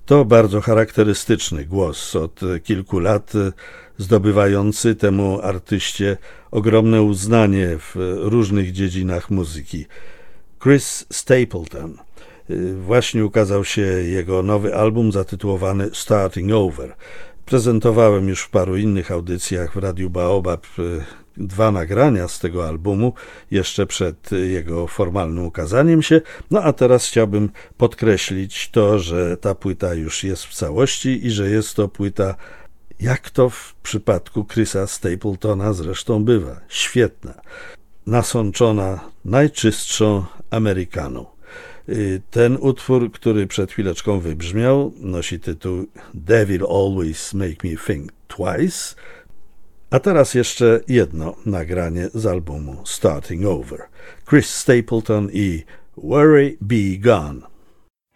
To bardzo charakterystyczny głos, od kilku lat zdobywający temu artyście ogromne uznanie w różnych dziedzinach muzyki. Chris Stapleton. Właśnie ukazał się jego nowy album zatytułowany Starting Over. Prezentowałem już w paru innych audycjach w Radiu Baobab 2 nagrania z tego albumu, jeszcze przed jego formalnym ukazaniem się. No a teraz chciałbym podkreślić to, że ta płyta już jest w całości i że jest to płyta, jak to w przypadku Chrisa Stapletona zresztą bywa, świetna, nasączona najczystszą Amerykaną. Ten utwór, który przed chwileczką wybrzmiał, nosi tytuł Devil Always Make Me Think Twice. A teraz jeszcze jedno nagranie z albumu Starting Over. Chris Stapleton i Worry Be Gone.